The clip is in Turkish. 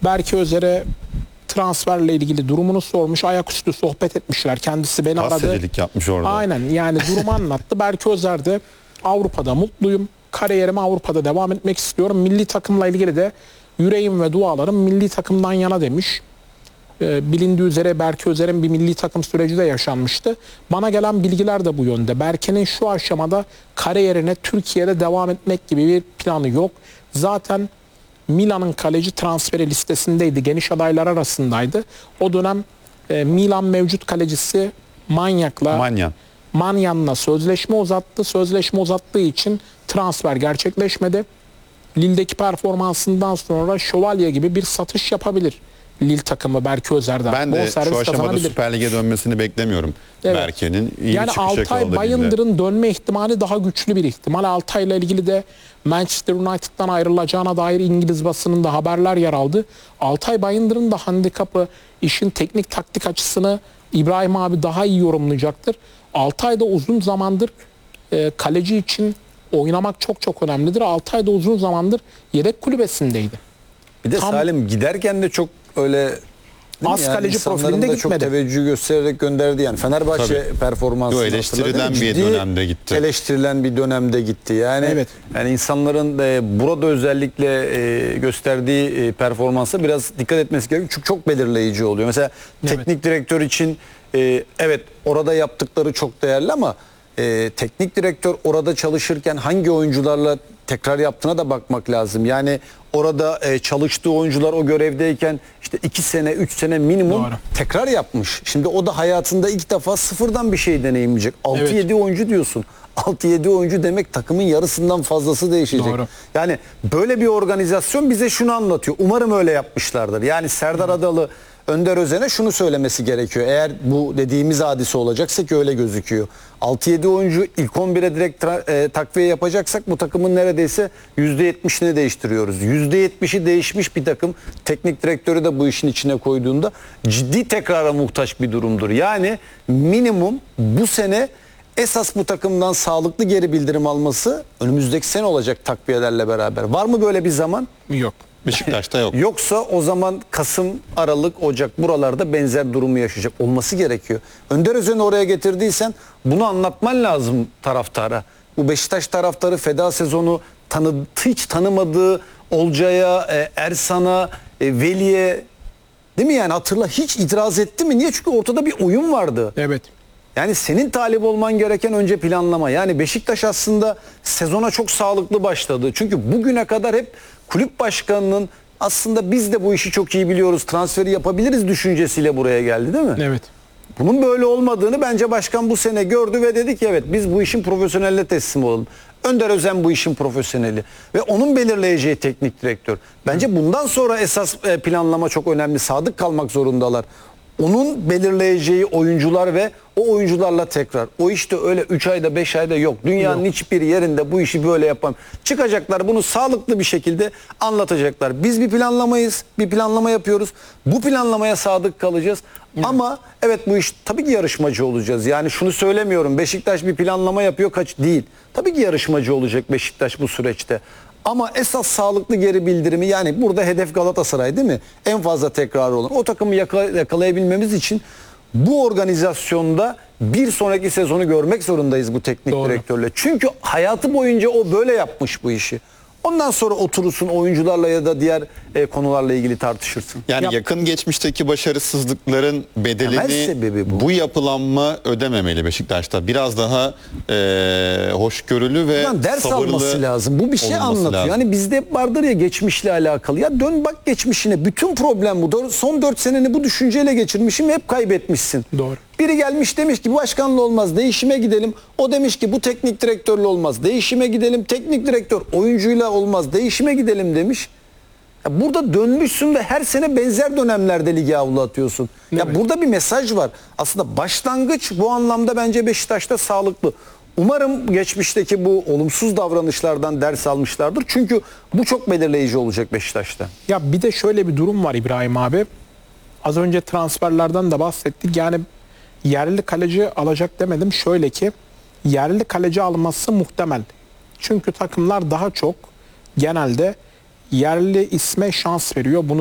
Berke Özer'e transferle ilgili durumunu sormuş. Ayaküstü sohbet etmişler. Kendisi beni aradı. Gazetecilik yapmış orada. Aynen, yani durumu anlattı. Berke Özer de Avrupa'da mutluyum. Kariyerime Avrupa'da devam etmek istiyorum. Milli takımla ilgili de yüreğim ve dualarım milli takımdan yana demiş. Bilindiği üzere Berke Özer'in bir milli takım süreci de yaşanmıştı. Bana gelen bilgiler de bu yönde. Berke'nin şu aşamada kariyerine Türkiye'de devam etmek gibi bir planı yok. Zaten Milan'ın kaleci transferi listesindeydi. Geniş adaylar arasındaydı. O dönem Milan mevcut kalecisi Manyan'la sözleşme uzattı. Sözleşme uzattığı için transfer gerçekleşmedi. Lille'deki performansından sonra şövalye gibi bir satış yapabilir Lille takımı Berke Özer'den. Ben de şu aşamada Süper Lig'e dönmesini beklemiyorum. Evet. Berke'nin iyi yani bir çıkış yakaladı. Altay Bayındır'ın dönme ihtimali daha güçlü bir ihtimal. Altay'la ilgili de Manchester United'dan ayrılacağına dair İngiliz basınında haberler yer aldı. Altay Bayındır'ın da handikapı, işin teknik taktik açısını İbrahim abi daha iyi yorumlayacaktır. Altay da uzun zamandır kaleci için oynamak çok çok önemlidir. Altay da uzun zamandır yedek kulübesindeydi. Bir de Salim giderken de çok öyle az kaleci profilinde da gitmedi. çok teveccüh göstererek gönderdi yani. Fenerbahçe performansını eleştirilen bir dönemde gitti. Eleştirilen bir dönemde gitti. Yani evet. Yani insanların burada özellikle gösterdiği performansa biraz dikkat etmesi gerekiyor. Çünkü çok belirleyici oluyor. Mesela teknik direktör için evet orada yaptıkları çok değerli ama teknik direktör orada çalışırken hangi oyuncularla tekrar yaptığına da bakmak lazım. Yani orada çalıştığı oyuncular o görevdeyken işte 2 sene 3 sene minimum tekrar yapmış. Şimdi o da hayatında ilk defa sıfırdan bir şey deneyimleyecek. 6-7 oyuncu diyorsun. 6-7 oyuncu demek takımın yarısından fazlası değişecek. Doğru. Yani böyle bir organizasyon bize şunu anlatıyor. Umarım öyle yapmışlardır. Yani Serdar Adalı Önder Özen'e şunu söylemesi gerekiyor. Eğer bu dediğimiz hadise olacaksa ki öyle gözüküyor. 6-7 oyuncu ilk 11'e direkt takviye yapacaksak bu takımın neredeyse %70'ini değiştiriyoruz. %70'i değişmiş bir takım teknik direktörü de bu işin içine koyduğunda ciddi tekrara muhtaç bir durumdur. Yani minimum bu sene esas bu takımdan sağlıklı geri bildirim alması önümüzdeki sene olacak takviyelerle beraber. Var mı böyle bir zaman? Yok. Beşiktaş'ta yok. Yoksa o zaman Kasım, Aralık, Ocak buralarda benzer durumu yaşayacak olması gerekiyor. Önder Özen'i oraya getirdiysen bunu anlatman lazım taraftara. Bu Beşiktaş taraftarı feda sezonu hiç tanımadığı Olcay'a, Ersan'a, Veli'ye, değil mi yani, hatırla, hiç itiraz etti mi? Niye? Çünkü ortada bir oyun vardı. Evet. Yani senin talip olman gereken önce planlama. Yani Beşiktaş aslında sezona çok sağlıklı başladı. Çünkü bugüne kadar hep kulüp başkanının aslında biz de bu işi çok iyi biliyoruz, transferi yapabiliriz düşüncesiyle buraya geldi, değil mi? Evet. Bunun böyle olmadığını bence başkan bu sene gördü ve dedi ki evet, biz bu işin profesyoneline teslim olalım. Önder Özen bu işin profesyoneli ve onun belirleyeceği teknik direktör. Bence bundan sonra esas planlama çok önemli. Sadık kalmak zorundalar. Onun belirleyeceği oyuncular ve o oyuncularla tekrar. O işte öyle 3 ayda 5 ayda yok. Dünyanın hiçbir yerinde bu işi böyle yapan. Çıkacaklar, bunu sağlıklı bir şekilde anlatacaklar. Biz bir planlamayız. Bir planlama yapıyoruz. Bu planlamaya sadık kalacağız. Ama evet, bu iş tabii ki yarışmacı olacağız. Yani şunu söylemiyorum. Beşiktaş bir planlama yapıyor, değil. Tabii ki yarışmacı olacak Beşiktaş bu süreçte. Ama esas sağlıklı geri bildirimi, yani burada hedef Galatasaray, değil mi? En fazla tekrar olan. O takımı yakalayabilmemiz için bu organizasyonda bir sonraki sezonu görmek zorundayız bu teknik direktörle. Çünkü hayatı boyunca o böyle yapmış bu işi. Ondan sonra oturursun oyuncularla ya da diğer konularla ilgili tartışırsın. Yani yakın geçmişteki başarısızlıkların bedelini bu yapılanma ödememeli Beşiktaş'ta. Biraz daha hoşgörülü ve ders sabırlı alması lazım. Bu bir şey anlatıyor. lazım. Yani bizde hep vardır ya geçmişle alakalı. Ya dön bak geçmişine. Bütün problem bu. Son 4 seneni bu düşünceyle geçirmişim, hep kaybetmişsin. Doğru. Biri gelmiş demiş ki bu başkanla olmaz, değişime gidelim. O demiş ki bu teknik direktörle olmaz, değişime gidelim. Teknik direktör oyuncuyla olmaz, değişime gidelim demiş. Ya burada dönmüşsün ve her sene benzer dönemlerde ligi avlatıyorsun. Ya burada bir mesaj var. Aslında başlangıç bu anlamda bence Beşiktaş'ta sağlıklı. Umarım geçmişteki bu olumsuz davranışlardan ders almışlardır. Çünkü bu çok belirleyici olacak Beşiktaş'ta. Ya bir de şöyle bir durum var İbrahim abi. Az önce transferlerden de bahsettik. Yani yerli kaleci alacak demedim. Şöyle ki yerli kaleci alması muhtemel. Çünkü takımlar daha çok genelde yerli isme şans veriyor. Bunu